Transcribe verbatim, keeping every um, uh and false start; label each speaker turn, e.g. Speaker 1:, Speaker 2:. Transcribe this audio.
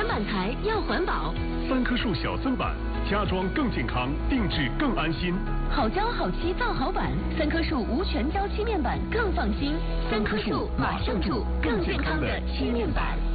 Speaker 1: 板材要环保。
Speaker 2: 三棵树小增板，家装更健康，定制更安心。
Speaker 1: 好胶好漆造好板，三棵树无全胶漆面板更放心。三棵树马上住更健康的漆面板。